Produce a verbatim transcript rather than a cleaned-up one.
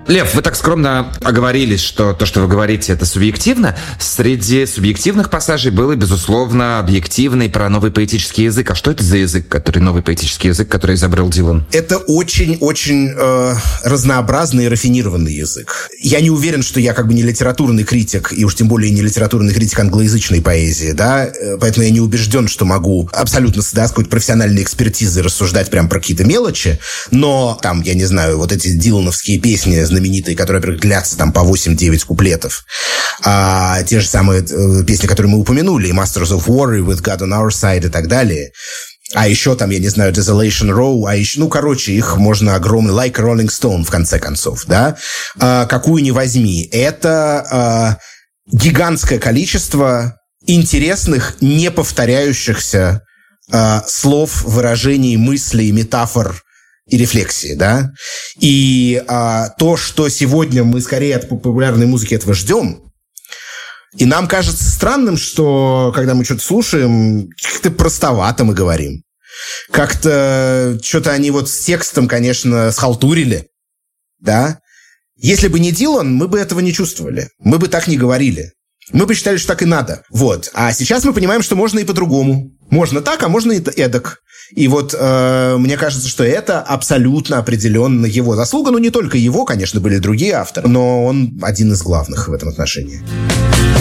Лев, вы так скромно оговорились, что то, что вы говорите, это субъективно. Среди субъективных пассажей был и, безусловно, объективный про новый поэтический язык. А что это за язык, который новый поэтический язык, который изобрел Дилан? Это очень-очень э, разнообразный и рафинированный язык. Я не уверен, что я как бы не литературный критик, и уж тем более не литературный критик англоязычной поэзии, да, поэтому я не убежден, что могу абсолютно, да, с какой-то профессиональной экспертизой рассуждать прям про какие-то мелочи, но там, я не знаю, вот эти дилановские песни знаменитые, которые, во-первых, длятся там по восемь-девять куплетов. А те же самые э, песни, которые мы упомянули, и Masters of War, и With God on Our Side и так далее. А еще там, я не знаю, Desolation Row, а еще, ну, короче, их можно огромно, Like a Rolling Stone, в конце концов, да. А, какую ни возьми. Это а, гигантское количество интересных, не повторяющихся а, слов, выражений, мыслей, метафор и рефлексии, да. И а, то, что сегодня мы скорее от популярной музыки этого ждем, и нам кажется странным, что, когда мы что-то слушаем, как-то простовато мы говорим. Как-то что-то они вот с текстом, конечно, схалтурили, да. Если бы не Дилан, мы бы этого не чувствовали. Мы бы так не говорили. Мы бы считали, что так и надо. Вот. А сейчас мы понимаем, что можно и по-другому. Можно так, а можно и эдак. И вот э, мне кажется, что это абсолютно определенно его заслуга. Ну, не только его, конечно, были другие авторы, но он один из главных в этом отношении.